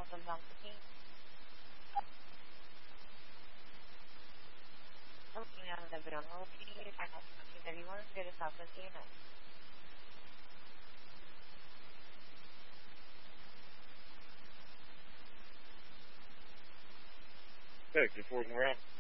Welcome back to me. Looking at the Brahmo, please. I'm asking everyone to get a stop and see you next. Tech, just working around.